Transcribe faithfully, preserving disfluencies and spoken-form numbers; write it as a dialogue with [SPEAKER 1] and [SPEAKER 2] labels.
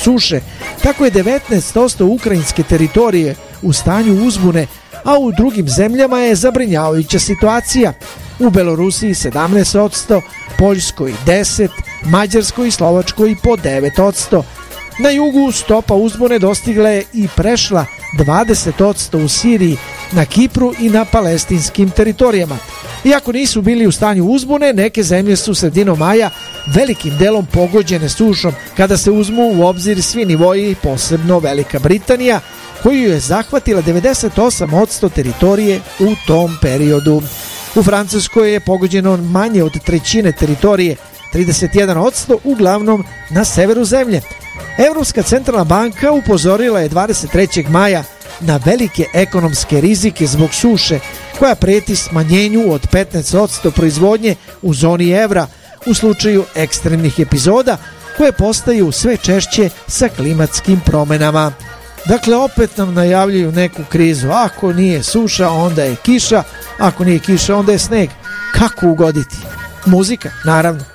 [SPEAKER 1] suše, tako je devetnaest posto ukrajinske teritorije u stanju uzbune, a u drugim zemljama je zabrinjavajuća situacija. U Belorusiji sedamnaest posto, Poljskoj deset posto, Mađarskoj i Slovačkoj po devet posto. Na jugu stopa uzbune dostigla je i prešla dvadeset posto u Siriji, na Kipru i na palestinskim teritorijama. Iako nisu bili u stanju uzbune, neke zemlje su sredinom maja velikim delom pogođene sušom, kada se uzmu u obzir svi nivoji, posebno Velika Britanija, koju je zahvatila devedeset osam posto teritorije u tom periodu. U Francuskoj je pogođeno manje od trećine teritorije, trideset jedan posto, uglavnom na severu zemlje. Evropska centralna banka upozorila je dvadeset trećeg maja na velike ekonomske rizike zbog suše, koja preti smanjenju od petnaest posto proizvodnje u zoni evra u slučaju ekstremnih epizoda koje postaju sve češće sa klimatskim promenama. Dakle, opet nam najavljuju neku krizu. Ako nije suša, onda je kiša. Ako nije kiša, onda je sneg. Kako ugoditi? Muzika, naravno.